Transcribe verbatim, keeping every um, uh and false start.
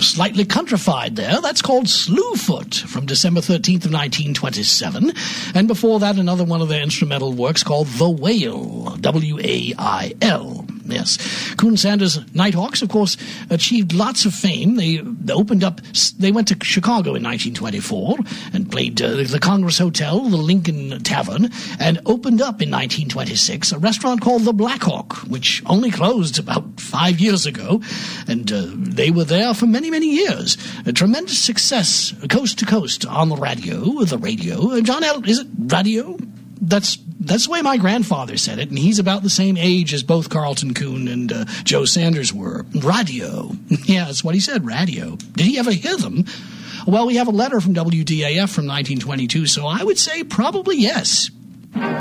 slightly countrified there. That's called Slewfoot from December thirteenth of nineteen twenty-seven. And before that, another one of their instrumental works called The Wail, W A I L. Yes. Coon Sanders Nighthawks, of course, achieved lots of fame. They, they opened up, they went to Chicago in nineteen twenty-four and played uh, the Congress Hotel, the Lincoln Tavern, and opened up in nineteen twenty-six a restaurant called the Black Hawk, which only closed about five years ago. And uh, they were there for many, many years. A tremendous success, coast to coast, on the radio, the radio. Uh, John L., is it radio? That's that's the way my grandfather said it, and he's about the same age as both Carlton Coon and uh, Joe Sanders were. Radio. Yeah, that's what he said, radio. Did he ever hear them? Well, we have a letter from W D A F from nineteen twenty-two, so I would say probably yes.